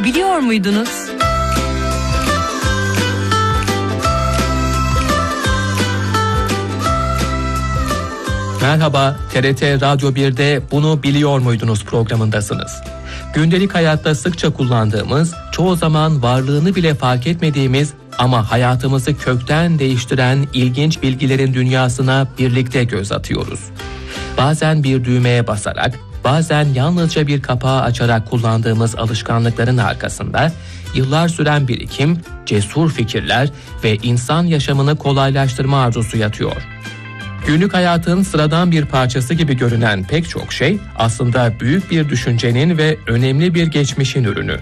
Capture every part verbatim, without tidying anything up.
biliyor muydunuz? Merhaba, T R T Radyo bir'de Bunu Biliyor Muydunuz programındasınız. Gündelik hayatta sıkça kullandığımız, çoğu zaman varlığını bile fark etmediğimiz ama hayatımızı kökten değiştiren ilginç bilgilerin dünyasına birlikte göz atıyoruz. Bazen bir düğmeye basarak, bazen yalnızca bir kapağı açarak kullandığımız alışkanlıkların arkasında yıllar süren birikim, cesur fikirler ve insan yaşamını kolaylaştırma arzusu yatıyor. Günlük hayatın sıradan bir parçası gibi görünen pek çok şey aslında büyük bir düşüncenin ve önemli bir geçmişin ürünü.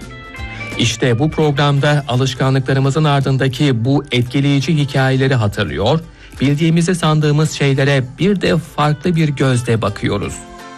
İşte bu programda alışkanlıklarımızın ardındaki bu etkileyici hikayeleri hatırlıyor, bildiğimizi sandığımız şeylere bir de farklı bir gözle bakıyoruz.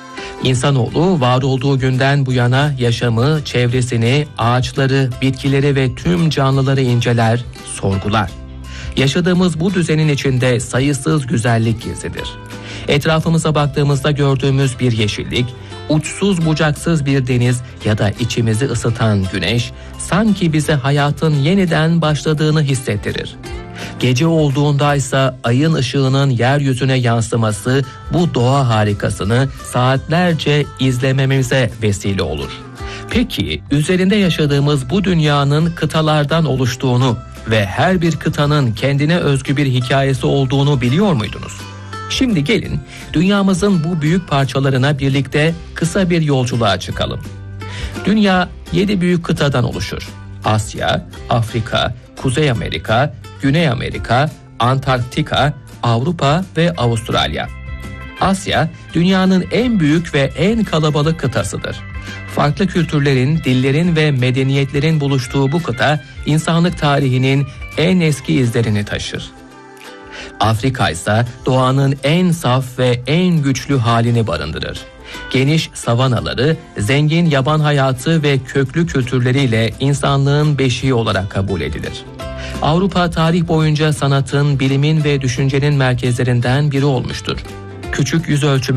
İnsanoğlu var olduğu günden bu yana yaşamı, çevresini, ağaçları, bitkileri ve tüm canlıları inceler, sorgular. Yaşadığımız bu düzenin içinde sayısız güzellik gizlidir. Etrafımıza baktığımızda gördüğümüz bir yeşillik, uçsuz bucaksız bir deniz ya da içimizi ısıtan güneş, sanki bize hayatın yeniden başladığını hissettirir. Gece olduğunda ise ayın ışığının yeryüzüne yansıması bu doğa harikasını saatlerce izlememize vesile olur. Peki, üzerinde yaşadığımız bu dünyanın kıtalardan oluştuğunu ve her bir kıtanın kendine özgü bir hikayesi olduğunu biliyor muydunuz? Şimdi gelin, dünyamızın bu büyük parçalarına birlikte kısa bir yolculuğa çıkalım. Dünya yedi büyük kıtadan oluşur. Asya, Afrika, Kuzey Amerika, Güney Amerika, Antarktika, Avrupa ve Avustralya. Asya, dünyanın en büyük ve en kalabalık kıtasıdır. Farklı kültürlerin, dillerin ve medeniyetlerin buluştuğu bu kıta, insanlık tarihinin en eski izlerini taşır. Afrika ise doğanın en saf ve en güçlü halini barındırır. Geniş savanaları, zengin yaban hayatı ve köklü kültürleriyle insanlığın beşiği olarak kabul edilir. Avrupa tarih boyunca sanatın, bilimin ve düşüncenin merkezlerinden biri olmuştur. Küçük yüzölçümü